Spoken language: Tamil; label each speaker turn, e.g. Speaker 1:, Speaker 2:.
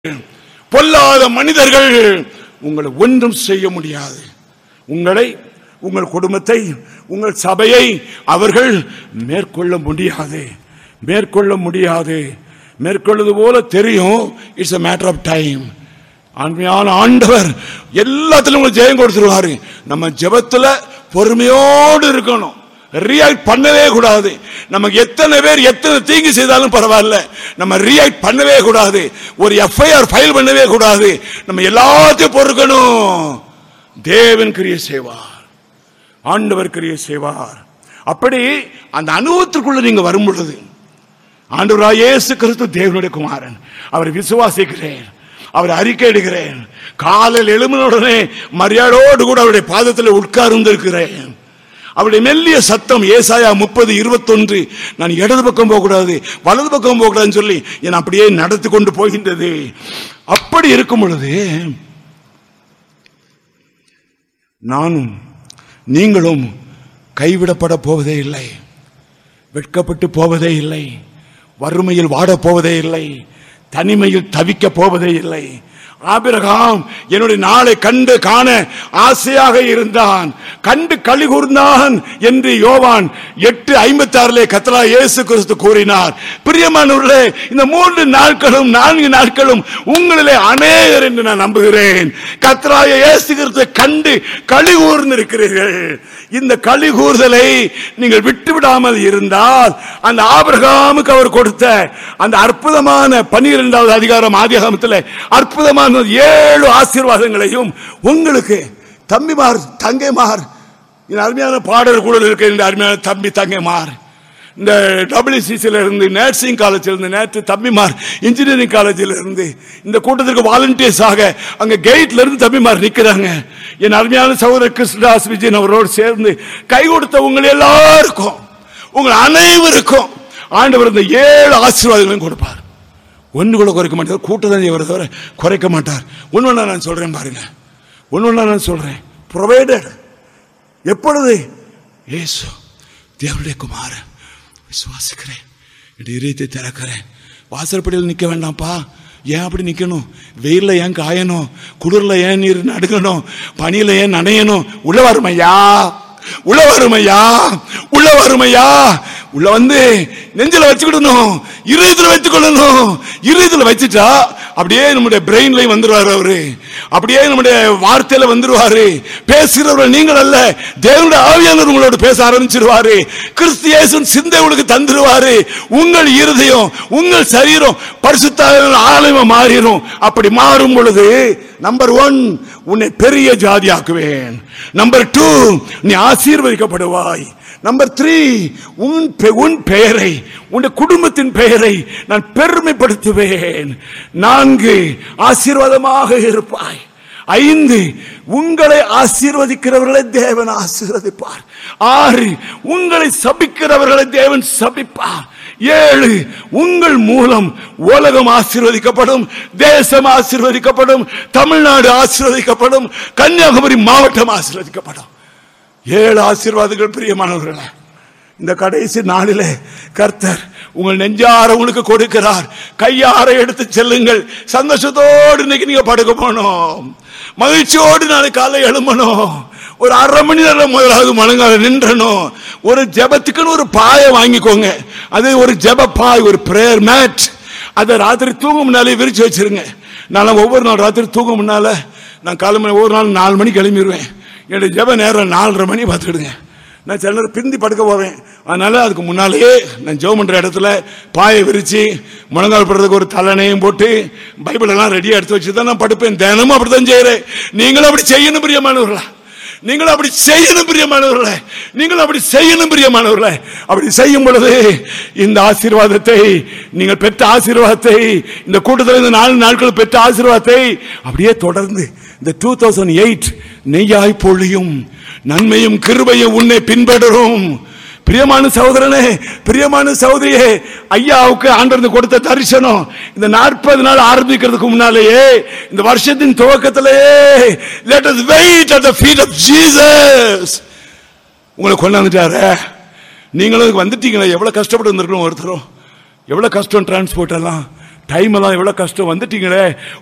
Speaker 1: பொல்லாத மனிதர்கள் உங்களை ஒன்றும் செய்ய முடியாது. உங்களை, உங்கள் குடும்பத்தை, உங்கள் சபையை அவர்கள் மேற்கொள்ள முடியாது. மேற்கொள்வது போல தெரியும். It's a matter of time. ஆண்மையான ஆண்டவர் எல்லாத்திலும் உங்களுக்கு ஜெயம் கொடுத்துருவாரு. நம்ம ஜெபத்துல பொறுமையோடு இருக்கணும். ரியாக்ட் பண்ணவே கூடாது. நமக்கு எத்தனை பேர் எத்தனை தீங்கு செய்தாலும் பரவாயில்ல, நம்ம ரியாக்ட் பண்ணவே கூடாது. ஒரு எஃப்ஐஆர் ஃபைல் பண்ணவே கூடாது. நம்ம எல்லாத்தையும் பொறுக்கணும். தேவன் கிரியை செய்வார், ஆண்டவர் கிரியை செய்வார். அப்படி அந்த அனுபவத்திற்குள்ள நீங்க வரும் பொழுது, ஆண்டவராகிய இயேசு கிறிஸ்து தேவனுடைய குமாரன், அவரை விசுவாசிக்கிறேன், அவரை அறிக்கையிடுகிறேன், காலையில் எழும்பினுடனே மரியாதையோடு கூட அவருடைய பாதத்தில் உட்கார்ந்திருக்கிறேன். அவருடைய மெல்லிய சத்தம் ஏசாயா 30:21, நான் இடது பக்கம் போகக்கூடாது, வலது பக்கம் போகக்கூடாதுன்னு சொல்லி என் அப்படியே நடத்தி கொண்டு போகின்றது. அப்படி இருக்கும் பொழுது நானும் நீங்களும் கைவிடப்பட போவதே இல்லை, வெட்கப்பட்டு போவதே இல்லை, வறுமையில் வாட போவதே இல்லை, தனிமையில் தவிக்க போவதே இல்லை. ஆபிரகாம் என்னுடைய நாளை கண்டு காண ஆசையாக இருந்தான், கண்டு களி கூர்ந்தான் என்று யோவான் 8:56 கர்த்தராகிய இயேசு கிறிஸ்து கூறினார். பிரியமானவர்களே, இந்த 4 நாட்களும் உங்களிலே அநேகர் என்று நான் நம்புகிறேன் கர்த்தராகிய இயேசு கிறிஸ்துவை கண்டு களி கூர்ந்திருக்கிறீர்கள். இந்த களி கூர்தலை நீங்கள் விட்டுவிடாமல் இருந்தால், அந்த ஆபிரகாமுக்கு அவர் கொடுத்த அந்த அற்புதமான 12வது அதிகாரம் ஆதியாகமத்தில் அற்புதமான 7 ஆசீர்வாதங்களையும் உங்களுக்கு தம்பிமார், தங்கைமார், அருமையான பாடல் கூட இருக்க அருமையான தம்பி தங்கைமார், இந்த WCCல இருந்து, நர்சிங் காலேஜில் இருந்து, நேற்று தம்பிமார் இன்ஜினியரிங் காலேஜில் இருந்து இந்த கூட்டத்திற்கு வாலண்டியர்ஸாக அங்க கேட்ல இருந்து தம்பிமார் நிற்கிறாங்க. என் அருமையான சகோதரர் கிருஷ்ணதாஸ் விஜயன் அவரோடு சேர்ந்து கை கொடுத்த உங்கள் எல்லாருக்கும், உங்கள் அனைவருக்கும் ஆண்டவர் இந்த 7 ஆசீர்வாதங்களையும் கொடுப்பார். ஒன்று கூட குறைக்க மாட்டார். கூட்டத்தை இவரை தவிர குறைக்க மாட்டார். ஒன்று நான் சொல்றேன் பாருங்க, ஒன்று நான் சொல்றேன். ப்ரொவைடட். எப்பொழுது? இயேசு தேவனுடைய குமாரன் விசுவாசிக்கிறேன், என் இதயத்தை திறக்கிறேன். வாசற்படியில் நிற்க வேண்டாம்ப்பா. ஏன் அப்படி நிற்கணும்? வெயிலில் ஏன் காயணும்? குளிரில் ஏன் நீர் நடுங்கணும்? பனியில் ஏன் நனையணும்? உள்ள வருமையா, உள்ள வருமையா, உள்ள வருமையா, உள்ள வந்து நெஞ்சில வச்சுக்கிடணும், இருதயத்தில் வைத்துக் கொள்ளணும். இருதயத்தில் வச்சுட்டா அப்படியே நம்முடைய பிரெயின்ல வந்துருவாரு அவரு, அப்படியே நம்முடைய வார்த்தையில வந்துருவாரு. பேசுகிறவர்கள் நீங்கள் அல்ல, தேவனுடைய ஆவியானவர் உங்களோட பேச ஆரம்பிச்சிருவாரு. கிறிஸ்து இயேசுவின் சிந்தை உங்களுக்கு தந்துருவாரு. உங்கள் இருதயம், உங்கள் சரீரம் பரிசுத்த ஆலயமா மாறிடும். அப்படி மாறும் பொழுது, நம்பர் 1, உன்னை பெரிய ஜாதியாக்குவேன். நம்பர் 2, நீ ஆசீர்வதிக்கப்படுவாய். நம்பர் 3, உன் பெயரை, உன் குடும்பத்தின் பெயரை நான் பெருமைப்படுத்துவேன். 4, ஆசீர்வாதமாக இருப்பாய். 5, உங்களை ஆசீர்வதிக்கிறவர்களை தேவன் ஆசீர்வதிப்பார். 6, உங்களை சபிக்கிறவர்களை தேவன் சபிப்பார். 7, உங்கள் மூலம் உலகம் ஆசீர்வதிக்கப்படும், தேசம் ஆசீர்வதிக்கப்படும், தமிழ்நாடு ஆசீர்வதிக்கப்படும், கன்னியாகுமரி மாவட்டம் ஆசீர்வதிக்கப்படும். 7 ஆசீர்வாதங்கள். பிரியமானவர்களே, இந்த கடைசி நாளிலே கர்த்தர் உங்கள் நெஞ்சார உங்களுக்கு கொடுக்கிறார். கையார எடுத்து செல்லுங்கள். சந்தோஷத்தோடு இன்னைக்கு நீங்க படுக்க போனோம், மகிழ்ச்சியோடு நாளைக்கு காலை எழும்பணும். ஒரு 1/2 மணி நேரம் முதலாவது மனங்கால நின்றணும். ஒரு ஜெபத்துக்குன்னு ஒரு பாயை வாங்கிக்கோங்க. அது ஒரு ஜெப பாய், ஒரு பிரேயர் மேட். அதை ராத்திரி தூங்கும் முன்னாலே விரிச்சு வச்சிருங்க. நான் ஒவ்வொரு நாள் ராத்திரி தூங்கும் முன்னால நான் காலை ஒவ்வொரு நாள் 4 மணிக்கு எழும்பிடுவேன். என்னுடைய ஜெப நேரம் 4:30 மணி பார்த்துக்கிடுங்க. நான் சில நேரம் பிந்தி படுக்க போவேன். அதனால அதுக்கு முன்னாலேயே நான் ஜெபம் பண்ற இடத்துல பாயை விரிச்சு முழங்கால் படுறதுக்கு ஒரு தலைனையும் போட்டு பைபிள் எல்லாம் ரெடியா எடுத்து வச்சுதான் நான் படுப்பேன். தினமும் அப்படித்தான் செய்யறேன். நீங்களும் அப்படி செய்யணும் பிரியமானவர்களா, நீங்களும் அப்படி செய்யணும் பிரியமானவர்களே, நீங்களும் அப்படி செய்யணும் பிரியமானவர்களே. அப்படி செய்யும் பொழுது இந்த ஆசீர்வாதத்தை, நீங்கள் பெற்ற ஆசீர்வாதத்தை, இந்த கூட்டத்தில் இந்த 4 நாட்கள் பெற்ற ஆசீர்வாதத்தை அப்படியே தொடர்ந்து இந்த 2008 நெய்யாய் பொழியும், நன்மையும் கிருபையும் உன்னை பின்பற்றும். பிரியமான சகோதரனே, பிரியமான சகோதரியே, ஐயாவுக்கு ஆண்டவர் கொடுத்த தரிசனம் இந்த 40 நாள் ஆரம்பிக்கிறதுக்கு முன்னாலேயே, இந்த வருஷத்தின் துவக்கத்திலேயே, let us wait at the feet of Jesus. உங்களை கொண்டாந்துட்டாரு. நீங்களும் வந்துட்டீங்களா? எவ்வளவு கஷ்டப்பட்டு வந்திருக்கணும். ஒருத்தரும் எவ்வளவு கஷ்டம். டிரான்ஸ்போர்ட் எல்லாம் டைம் எல்லாம் எவ்வளவு கஷ்டம், வந்துட்டீங்களே